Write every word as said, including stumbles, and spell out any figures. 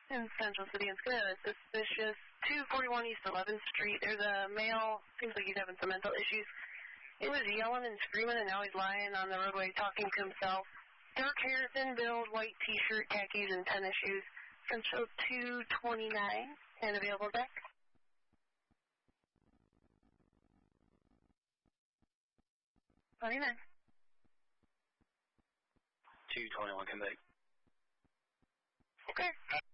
in Central City. It's kind of suspicious. two forty-one East eleventh Street. There's a male. Seems like he's having some mental issues. He was yelling and screaming, and now he's lying on the roadway talking to himself. Dark hair, thin build, white T-shirt, khakis, and tennis shoes. Central two twenty-nine. And available back. twenty-nine. two twenty-one, come back. Okay.